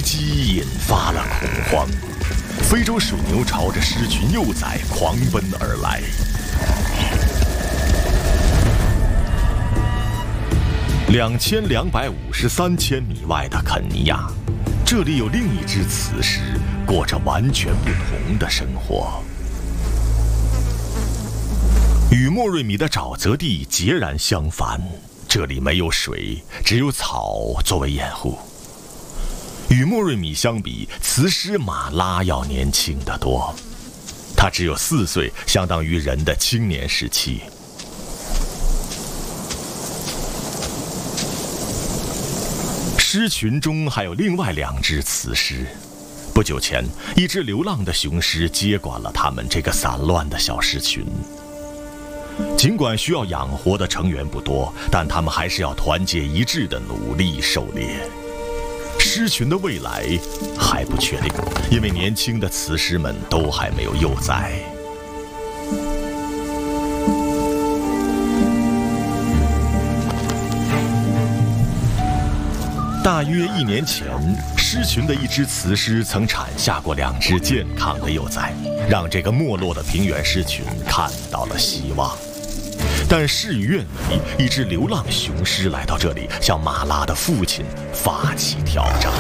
击引发了恐慌，非洲水牛朝着狮群幼崽狂奔而来。2253千米外的肯尼亚，这里有另一只雌狮，过着完全不同的生活。与莫瑞米的沼泽地截然相反，这里没有水，只有草作为掩护。与莫瑞米相比，雌狮马拉要年轻得多，它只有4岁，相当于人的青年时期。狮群中还有另外2只雌狮。不久前，一只流浪的雄狮接管了它们这个散乱的小狮群。尽管需要养活的成员不多，但他们还是要团结一致地努力狩猎。狮群的未来还不确定，因为年轻的雌狮们都还没有幼崽。大约1年前，狮群的一只雌狮曾产下过2只健康的幼崽，让这个没落的平原狮群看到了希望。但事与愿违，一只流浪雄狮来到这里，向马拉的父亲发起挑战。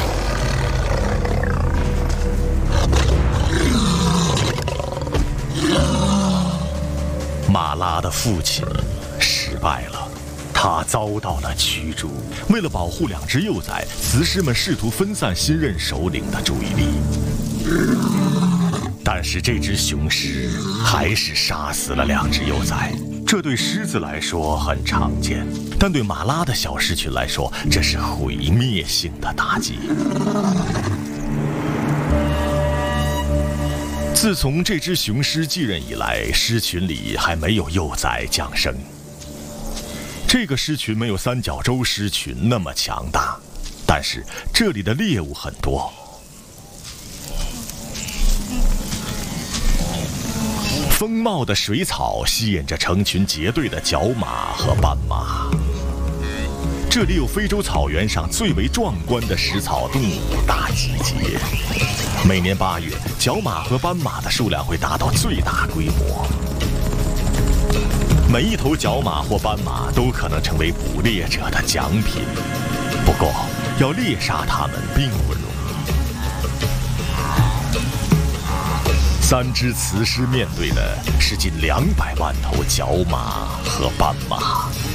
马拉的父亲失败了。他遭到了驱逐。为了保护2只幼崽，雌狮们试图分散新任首领的注意力，但是这只雄狮还是杀死了2只幼崽。这对狮子来说很常见，但对马拉的小狮群来说，这是毁灭性的打击。自从这只雄狮继任以来，狮群里还没有幼崽降生。这个狮群没有三角洲狮群那么强大，但是这里的猎物很多。丰茂的水草吸引着成群结队的角马和斑马。这里有非洲草原上最为壮观的食草动物大集结。每年8月，角马和斑马的数量会达到最大规模。每一头角马或斑马都可能成为捕猎者的奖品，不过要猎杀它们并不容易。3只雌狮面对的是近200万头角马和斑马。